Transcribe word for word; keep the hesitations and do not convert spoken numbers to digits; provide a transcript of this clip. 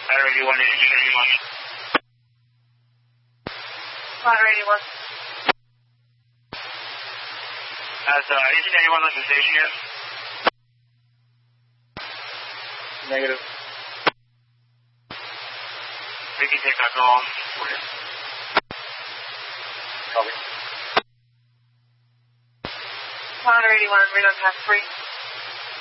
Ladder eighty-one, eighty eighty-one. Ladder eighty-one. Has uh, eighteen eighty-one left the station yet? Negative. We can take that call. Copy. Ladder eighty-one, radar pass three.